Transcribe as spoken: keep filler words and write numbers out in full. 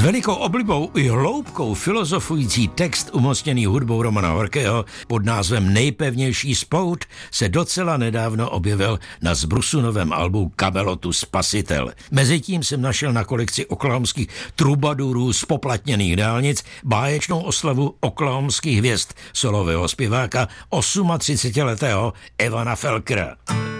velikou oblibou i hloubkou filozofující text umocněný hudbou Romana Horkého pod názvem Nejpevnější spout se docela nedávno objevil na Zbrusunovém albu Kamelotu Spasitel. Mezitím jsem našel na kolekci oklahomských trubadurů z poplatněných dálnic báječnou oslavu oklahomských hvězd solového zpěváka třicetiosmiletého Evana Felkera.